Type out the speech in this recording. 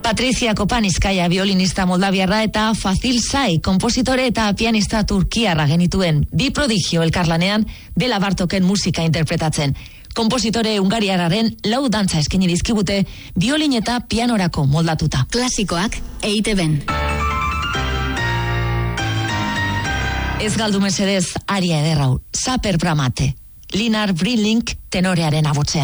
Patricia Kopanizkaia violinista moldaviarra eta Fazil Say kompositore eta pianista turkiarra genituen. Bi prodigio elkarlanean Bela Bartoken musika interpretatzen. Kompositore hungariarraren lau dantza eskaini dizkigute violin eta pianorako moldatuta. Klasikoak EITB-n. Ez galdu mesedez aria ederrau, Saper Bramate. Linar Brilink tenorearen abotzean.